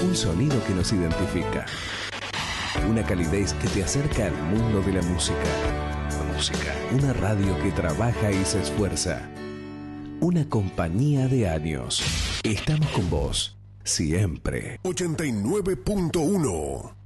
Un sonido que nos identifica. Una calidez que te acerca al mundo de la música. Una radio que trabaja y se esfuerza. Una compañía de años. Estamos con vos, siempre. 89.1